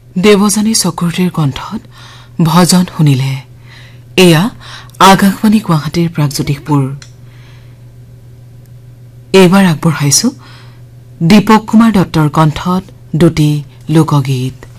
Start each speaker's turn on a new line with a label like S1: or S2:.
S1: দেৱযানী চক্ৰৱৰ্তীৰ কণ্ঠত ভজন শুনিলে এয়া আকাশবাণী গুৱাহাটীৰ প্ৰাগজ্যোতিষপুৰ এইবাৰ আগবঢ়াইছো দীপক কুমাৰ দত্তৰ কণ্ঠত দুটি লোকগীত